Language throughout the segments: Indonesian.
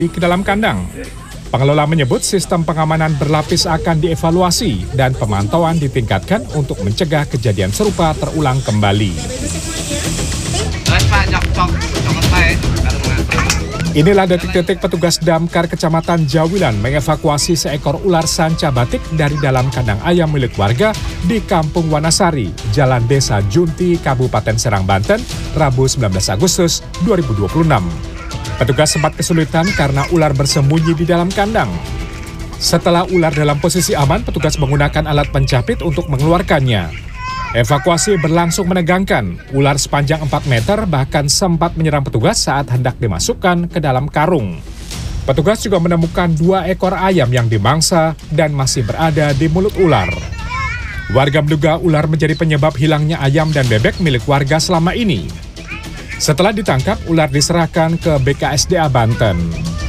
ke dalam kandang. Pengelola menyebut sistem pengamanan berlapis akan dievaluasi dan pemantauan ditingkatkan untuk mencegah kejadian serupa terulang kembali. Inilah detik-detik petugas damkar Kecamatan Jawilan mengevakuasi seekor ular sanca batik dari dalam kandang ayam milik warga di Kampung Wanasari, Jalan Desa Junti, Kabupaten Serang, Banten, Rabu 19 Agustus 2026. Petugas sempat kesulitan karena ular bersembunyi di dalam kandang. Setelah ular dalam posisi aman, petugas menggunakan alat pencapit untuk mengeluarkannya. Evakuasi berlangsung menegangkan. Ular sepanjang 4 meter bahkan sempat menyerang petugas saat hendak dimasukkan ke dalam karung. Petugas juga menemukan 2 ekor ayam yang dimangsa dan masih berada di mulut ular. Warga menduga ular menjadi penyebab hilangnya ayam dan bebek milik warga selama ini. Setelah ditangkap, ular diserahkan ke BKSDA Banten.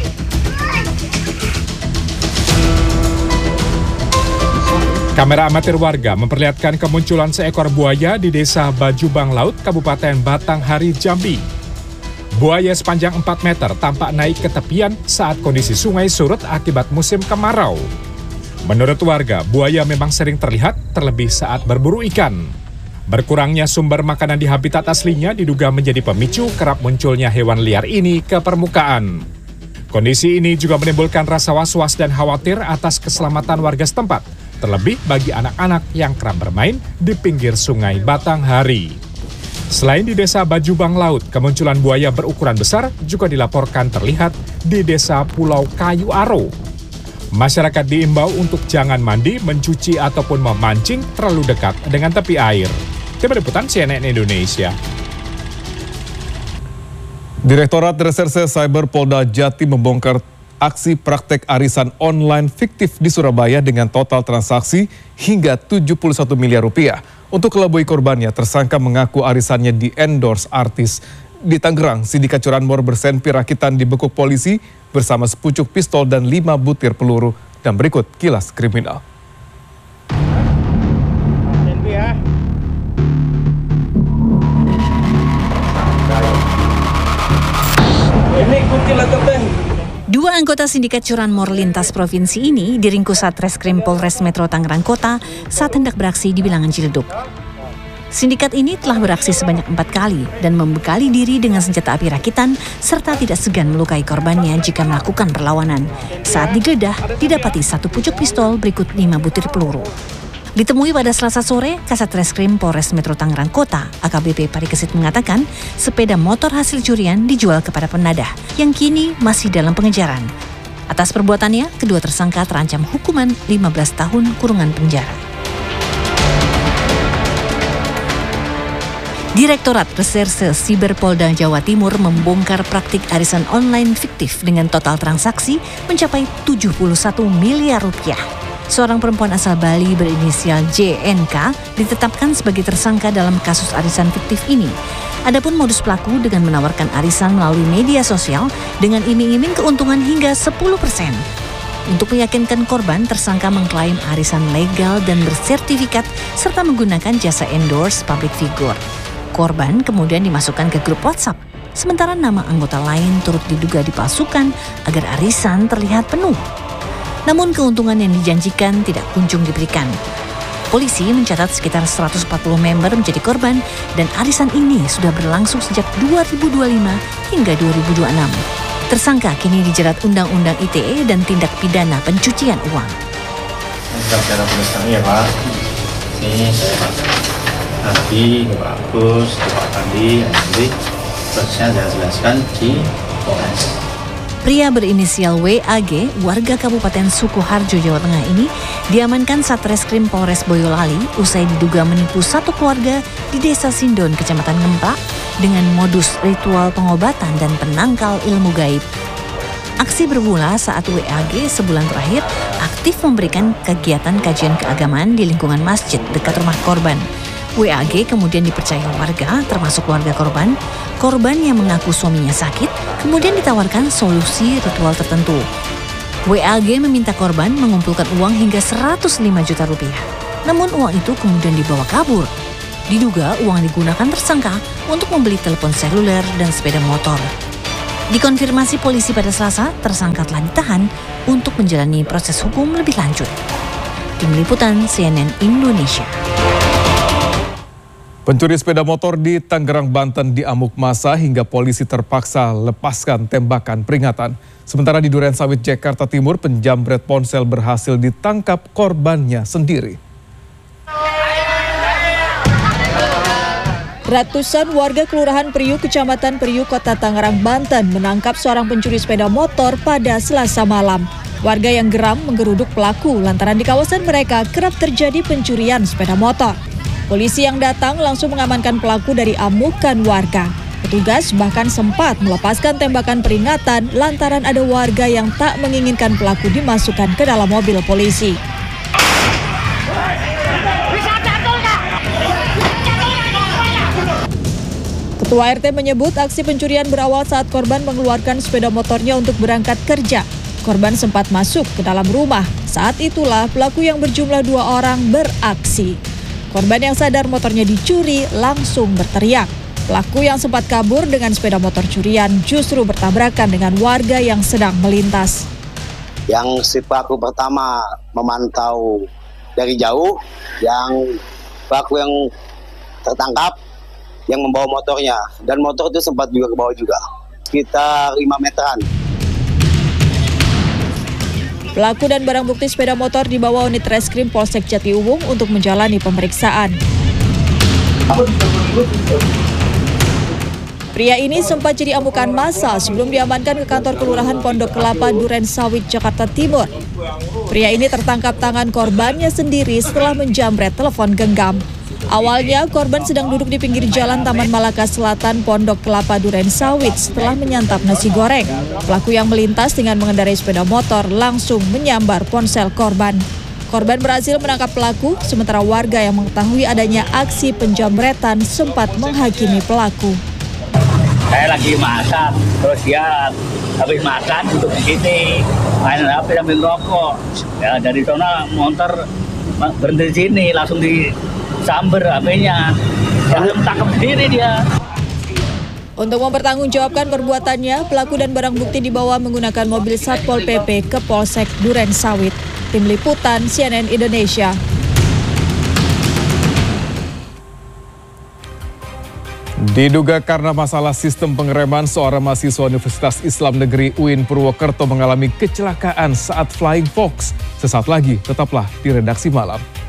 Kamera amatir warga memperlihatkan kemunculan seekor buaya di Desa Bajubang Laut, Kabupaten Batanghari, Jambi. Buaya sepanjang 4 meter tampak naik ke tepian saat kondisi sungai surut akibat musim kemarau. Menurut warga, buaya memang sering terlihat terlebih saat berburu ikan. Berkurangnya sumber makanan di habitat aslinya diduga menjadi pemicu kerap munculnya hewan liar ini ke permukaan. Kondisi ini juga menimbulkan rasa was-was dan khawatir atas keselamatan warga setempat, terlebih bagi anak-anak yang kerap bermain di pinggir sungai Batanghari. Selain di Desa Bajubang Laut, kemunculan buaya berukuran besar juga dilaporkan terlihat di Desa Pulau Kayu Aro. Masyarakat diimbau untuk jangan mandi, mencuci ataupun memancing terlalu dekat dengan tepi air. Tim Liputan CNN Indonesia. Direktorat Reserse Cyber Polda Jatim membongkar aksi praktek arisan online fiktif di Surabaya dengan total transaksi hingga 71 miliar rupiah. Untuk kelabui korbannya, tersangka mengaku arisannya di-endorse artis. Di Tangerang, sindikat curanmor bersenpi rakitan dibekuk polisi bersama sepucuk pistol dan 5 butir peluru. Dan berikut kilas kriminal. Dua anggota sindikat curanmor lintas provinsi ini diringkus Satreskrim Polres Metro Tangerang Kota saat hendak beraksi di Bilangan Ciledug. Sindikat ini telah beraksi sebanyak 4 kali dan membekali diri dengan senjata api rakitan serta tidak segan melukai korbannya jika melakukan perlawanan. Saat digeledah, didapati 1 pucuk pistol berikut 5 butir peluru. Ditemui pada Selasa sore, Kasat Reskrim Polres Metro Tangerang Kota, AKBP Parikesit mengatakan sepeda motor hasil curian dijual kepada penadah yang kini masih dalam pengejaran. Atas perbuatannya, kedua tersangka terancam hukuman 15 tahun kurungan penjara. Direktorat Reserse Siber Polda Jawa Timur membongkar praktik arisan online fiktif dengan total transaksi mencapai 71 miliar rupiah. Seorang perempuan asal Bali berinisial JNK ditetapkan sebagai tersangka dalam kasus arisan fiktif ini. Adapun modus pelaku dengan menawarkan arisan melalui media sosial dengan iming-iming keuntungan hingga 10%. Untuk meyakinkan korban, tersangka mengklaim arisan legal dan bersertifikat serta menggunakan jasa endorse public figure. Korban kemudian dimasukkan ke grup WhatsApp, sementara nama anggota lain turut diduga dipalsukan agar arisan terlihat penuh. Namun keuntungan yang dijanjikan tidak kunjung diberikan. Polisi mencatat sekitar 140 member menjadi korban dan arisan ini sudah berlangsung sejak 2025 hingga 2026. Tersangka kini dijerat Undang-Undang ITE dan tindak pidana pencucian uang. Cara penulisannya ya Pak, ini Nabi, Pak Agus, Pak Andi, nanti prosesnya saya jelaskan di Polres. Pria berinisial WAG, warga Kabupaten Sukoharjo, Jawa Tengah ini diamankan Satreskrim Polres Boyolali usai diduga menipu satu keluarga di Desa Sindon, Kecamatan Ngempak dengan modus ritual pengobatan dan penangkal ilmu gaib. Aksi bermula saat WAG sebulan terakhir aktif memberikan kegiatan kajian keagamaan di lingkungan masjid dekat rumah korban. WAG kemudian dipercaya warga, termasuk keluarga korban. Korban yang mengaku suaminya sakit, kemudian ditawarkan solusi ritual tertentu. WAG meminta korban mengumpulkan uang hingga 105 juta rupiah. Namun uang itu kemudian dibawa kabur. Diduga uang digunakan tersangka untuk membeli telepon seluler dan sepeda motor. Dikonfirmasi polisi pada Selasa, tersangka telah ditahan untuk menjalani proses hukum lebih lanjut. Tim Liputan CNN Indonesia. Pencuri sepeda motor di Tangerang, Banten diamuk massa hingga polisi terpaksa lepaskan tembakan peringatan. Sementara di Durensawit, Jakarta Timur, penjamret ponsel berhasil ditangkap korbannya sendiri. Ratusan warga Kelurahan Priuk, Kecamatan Priuk, Kota Tangerang, Banten menangkap seorang pencuri sepeda motor pada Selasa malam. Warga yang geram menggeruduk pelaku lantaran di kawasan mereka kerap terjadi pencurian sepeda motor. Polisi yang datang langsung mengamankan pelaku dari amukan warga. Petugas bahkan sempat melepaskan tembakan peringatan lantaran ada warga yang tak menginginkan pelaku dimasukkan ke dalam mobil polisi. Ketua RT menyebut aksi pencurian berawal saat korban mengeluarkan sepeda motornya untuk berangkat kerja. Korban sempat masuk ke dalam rumah. Saat itulah pelaku yang berjumlah 2 orang beraksi. Korban yang sadar motornya dicuri langsung berteriak. Pelaku yang sempat kabur dengan sepeda motor curian justru bertabrakan dengan warga yang sedang melintas. Yang si pelaku pertama memantau dari jauh, yang pelaku yang tertangkap yang membawa motornya, dan motor itu sempat juga ke bawah juga, sekitar 5 meteran. Pelaku dan barang bukti sepeda motor dibawa unit reskrim Polsek Jatiuwung untuk menjalani pemeriksaan. Pria ini sempat jadi amukan massa sebelum diamankan ke kantor Kelurahan Pondok Kelapa, Durensawit, Jakarta Timur. Pria ini tertangkap tangan korbannya sendiri setelah menjamret telepon genggam. Awalnya korban sedang duduk di pinggir jalan Taman Malaka Selatan, Pondok Kelapa, Durensawit setelah menyantap nasi goreng. Pelaku yang melintas dengan mengendarai sepeda motor langsung menyambar ponsel korban. Korban berhasil menangkap pelaku, sementara warga yang mengetahui adanya aksi penjamretan sempat menghakimi pelaku. Saya lagi masak, terus dia habis makan duduk di sini, main HP sambil ngerokok. Ya, dari sana motor berhenti di sini, langsung disamber HP-nya. Langsung tangkap sendiri dia. Untuk mempertanggungjawabkan perbuatannya, pelaku dan barang bukti dibawa menggunakan mobil Satpol PP ke Polsek Durensawit. Tim Liputan CNN Indonesia. Diduga karena masalah sistem pengereman, seorang mahasiswa Universitas Islam Negeri UIN Purwokerto mengalami kecelakaan saat flying fox. Sesaat lagi, tetaplah di Redaksi Malam.